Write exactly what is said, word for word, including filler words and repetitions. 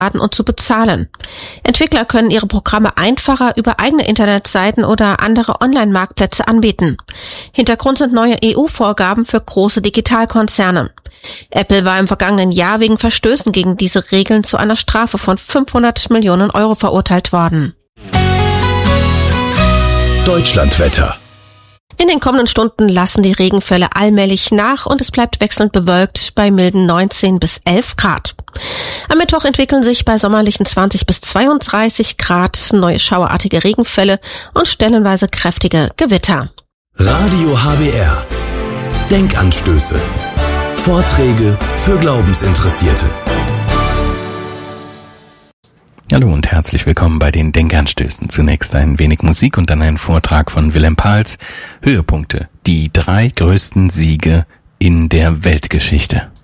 und zu bezahlen. Entwickler können ihre Programme einfacher über eigene Internetseiten oder andere Online-Marktplätze anbieten. Hintergrund sind neue E U-Vorgaben für große Digitalkonzerne. Apple war im vergangenen Jahr wegen Verstößen gegen diese Regeln zu einer Strafe von fünfhundert Millionen Euro verurteilt worden. Deutschlandwetter. In den kommenden Stunden lassen die Regenfälle allmählich nach und es bleibt wechselnd bewölkt bei milden neunzehn bis elf Grad. Am Mittwoch entwickeln sich bei sommerlichen zwanzig bis zweiunddreißig Grad neue schauerartige Regenfälle und stellenweise kräftige Gewitter. Radio H B R. Denkanstöße. Vorträge für Glaubensinteressierte. Hallo und herzlich willkommen bei den Denkanstößen. Zunächst ein wenig Musik und dann ein Vortrag von Willem Pals. Höhepunkte. Die drei größten Siege in der Weltgeschichte.